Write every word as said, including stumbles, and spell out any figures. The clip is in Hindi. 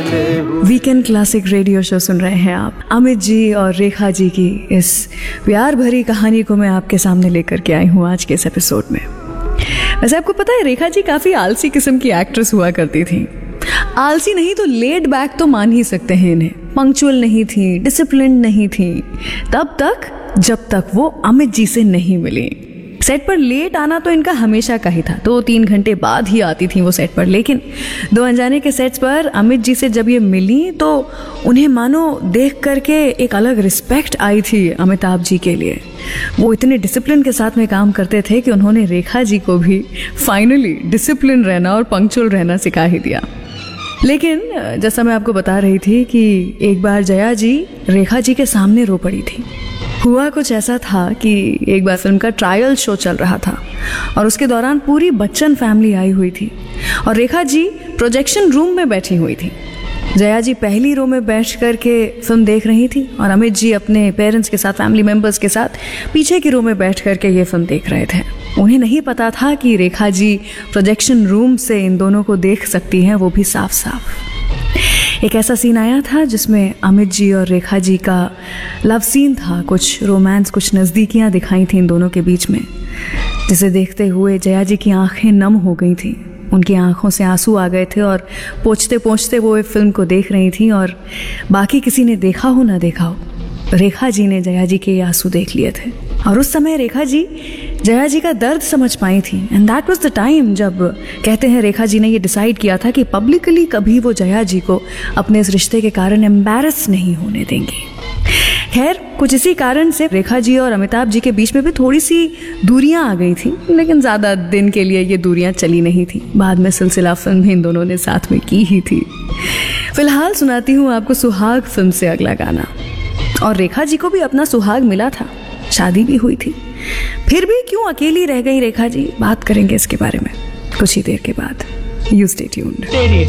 वीकेंड क्लासिक रेडियो शो सुन रहे हैं आप। अमित जी और रेखा जी की इस प्यार भरी कहानी को मैं आपके सामने लेकर के आई हूँ आज के इस एपिसोड में। वैसे आपको पता है, रेखा जी काफ़ी आलसी किस्म की एक्ट्रेस हुआ करती थी। आलसी नहीं तो लेड बैक तो मान ही सकते हैं इन्हें। पंक्चुअल नहीं थी, डिसिप्लिन नहीं थी, तब तक जब तक वो अमित जी से नहीं मिली। सेट पर लेट आना तो इनका हमेशा का ही था, दो तीन घंटे बाद ही आती थी वो सेट पर। लेकिन दो अनजाने के सेट्स पर अमित जी से जब ये मिली तो उन्हें मानो देख करके एक अलग रिस्पेक्ट आई थी अमिताभ जी के लिए। वो इतने डिसिप्लिन के साथ में काम करते थे कि उन्होंने रेखा जी को भी फाइनली डिसिप्लिन रहना और पंक्चुअल रहना सिखा ही दिया। लेकिन जैसा मैं आपको बता रही थी कि एक बार जया जी रेखा जी के सामने रो पड़ी थी। हुआ कुछ ऐसा था कि एक बार फिल्म का ट्रायल शो चल रहा था और उसके दौरान पूरी बच्चन फैमिली आई हुई थी और रेखा जी प्रोजेक्शन रूम में बैठी हुई थी। जया जी पहली रो में बैठ कर के फिल्म देख रही थी और अमित जी अपने पेरेंट्स के साथ, फैमिली मेम्बर्स के साथ पीछे की रो में बैठ कर के ये फिल्म देख रहे थे। उन्हें नहीं पता था कि रेखा जी प्रोजेक्शन रूम से इन दोनों को देख सकती हैं, वो भी साफ साफ। एक ऐसा सीन आया था जिसमें अमित जी और रेखा जी का लव सीन था। कुछ रोमांस, कुछ नज़दीकियाँ दिखाई थी इन दोनों के बीच में, जिसे देखते हुए जया जी की आंखें नम हो गई थी। उनकी आंखों से आंसू आ गए थे और पोंछते पोंछते वो एक फिल्म को देख रही थी। और बाकी किसी ने देखा हो ना देखा हो, रेखा जी ने जया जी के ये आंसू देख लिए थे और उस समय रेखा जी जया जी का दर्द समझ पाई थी। And that was the time जब कहते हैं रेखा जी ने ये डिसाइड किया था कि पब्लिकली कभी वो जया जी को अपने इस रिश्ते के कारण एम्बैरस नहीं होने देंगी। खैर, कुछ इसी कारण से रेखा जी और अमिताभ जी के बीच में भी थोड़ी सी दूरियां आ गई थी, लेकिन ज़्यादा दिन के लिए ये दूरियां चली नहीं थी। बाद में सिलसिला फिल्म भी इन दोनों ने साथ में की ही थी। फिलहाल सुनाती हूँ आपको सुहाग फिल्म से अगला गाना। और रेखा जी को भी अपना सुहाग मिला था, शादी भी हुई थी। फिर भी क्यों अकेली रह गई रेखा जी, बात करेंगे इसके बारे में कुछ ही देर के बाद। You stay tuned.